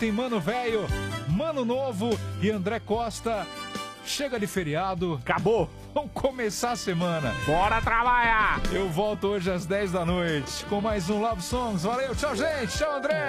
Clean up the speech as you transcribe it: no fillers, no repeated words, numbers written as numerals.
tem Mano Velho, Mano Novo e André Costa. Chega de feriado. Acabou. Vamos começar a semana. Bora trabalhar. Eu volto hoje às 10 da noite com mais um Love Songs. Valeu, tchau, gente. Tchau, André.